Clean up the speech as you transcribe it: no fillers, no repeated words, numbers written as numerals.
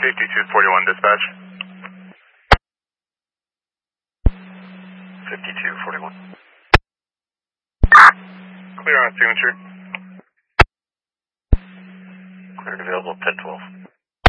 5241 dispatch. 5241. Clear on signature. Cleared available 1012.